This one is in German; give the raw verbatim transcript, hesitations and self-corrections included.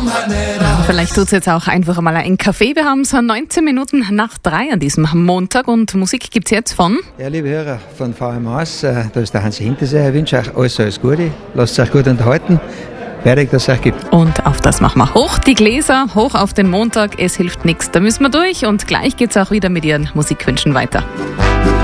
Vielleicht tut es jetzt auch einfach mal ein Kaffee. Wir haben es neunzehn Minuten nach drei an diesem Montag und Musik gibt es jetzt von... Ja, liebe Hörer von V M Haus, da ist der Hansi Hinterseher. Ich wünsche euch alles, alles Gute. Lasst euch gut unterhalten. Fertig, dass es euch gibt. Und auf das machen wir hoch die Gläser, hoch auf den Montag. Es hilft nichts, da müssen wir durch und gleich geht es auch wieder mit Ihren Musikwünschen weiter.